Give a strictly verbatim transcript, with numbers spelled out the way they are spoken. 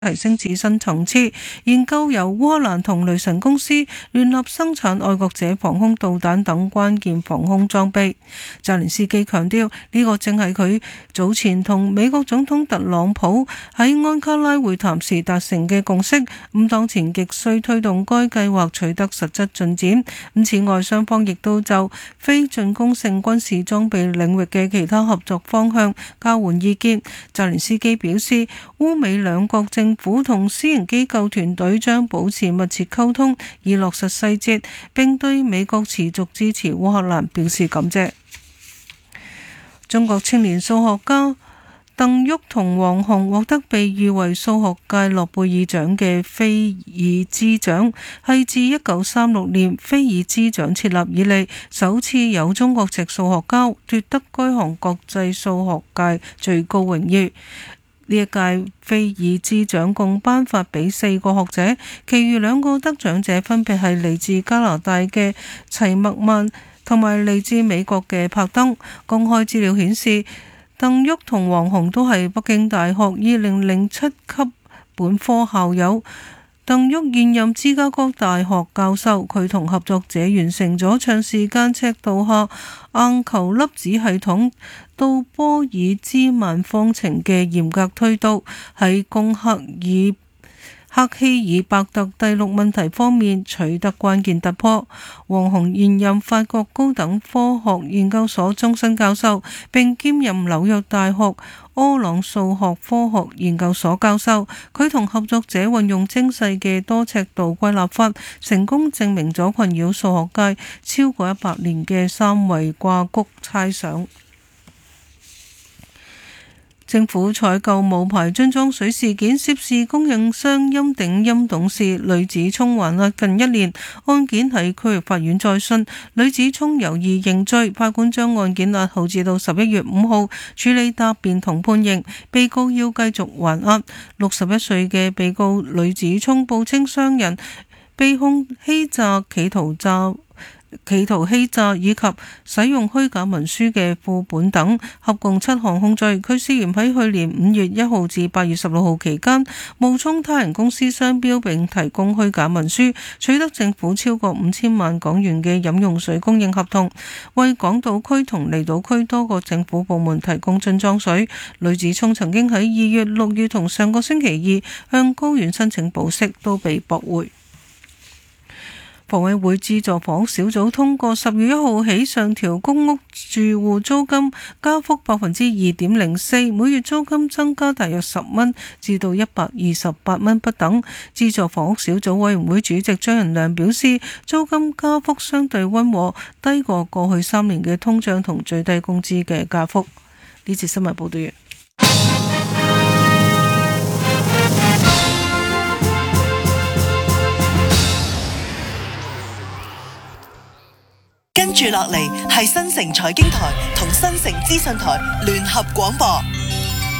提升至新層次，研究由烏克蘭同雷神公司聯合生產愛國者防空導彈等關鍵防空裝備。澤連斯基強調，呢個正係佢早前同美國總統特朗普喺安卡拉會談時達成嘅共識，咁當前極需推動該計劃取得實質進展。咁此外，雙方亦都就非進攻性軍事裝備領域嘅其他合作方向交換意見。澤連斯基表示，烏美兩國政府同私營機構團隊將保持密切溝通，以落實細節，並對美國持續支持烏克蘭表示感謝。中國青年數學家鄧旭同王洪獲得被譽為數學界諾貝爾獎嘅菲爾茲獎，係自一九三六年菲爾茲獎設立以嚟首次有中國籍數學家奪得該項國際數學界最高榮譽。呢一屆菲爾茲獎共頒發俾四個學者，其餘兩個得獎者分別係嚟自加拿大嘅齊默曼同埋嚟自美國嘅柏登。公開資料顯示，鄧旭同王洪都係北京大學二零零七級本科校友。鄧旭現任芝加哥大學教授，佢同合作者完成咗長時間赤道下硬球粒子系統到波爾茲曼方程嘅嚴格推導，喺攻克爾克希爾伯特第六問題方面取得關鍵突破。王洪現任法國高等科學研究所終身教授，並兼任紐約大學柯朗數學科學研究所教授。佢同合作者運用精細嘅多尺度歸納法，成功證明咗困擾數學界超過一百年嘅三維掛曲猜想。政府採購無牌樽裝水事件，涉事供應商欽鼎欽董事呂子聰還押近一年，案件喺區域法院再訊，呂子聰有意認罪，法官將案件押後至到十一月五號處理答辯同判刑，被告要繼續還押。六十一歲嘅被告呂子聰報稱商人，被控欺詐、企圖詐企圖欺詐以及使用虛假文書嘅副本等，合共七項控罪。佢涉嫌喺去年五月一號至八月十六號期間，冒充他人公司商標並提供虛假文書，取得政府超過五千萬港元嘅飲用水供應合同，為港島區同離島區多個政府部門提供樽裝水。呂子聰曾經喺二月、六月同上個星期二向高院申請保釋，都被駁回。房委會資助房屋小組通過十月一號起上調公屋住戶租金加幅百分之二點零四，每月租金增加大約十蚊至到一百二十八蚊不等。資助房屋小組委員會主席張仁良表示，租金加幅相對溫和，低過過去三年嘅通脹同最低工資嘅加幅。呢節新聞報道完。 跟住落嚟係新城財經台同新城資訊台聯合廣播。